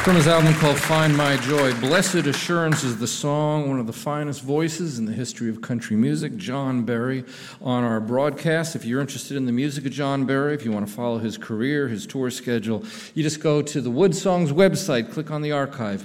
From his album called Find My Joy, Blessed Assurance is the song, one of the finest voices in the history of country music, John Berry, on our broadcast. If you're interested in the music of John Berry, if you want to follow his career, his tour schedule, you just go to the Wood Songs website, click on the archive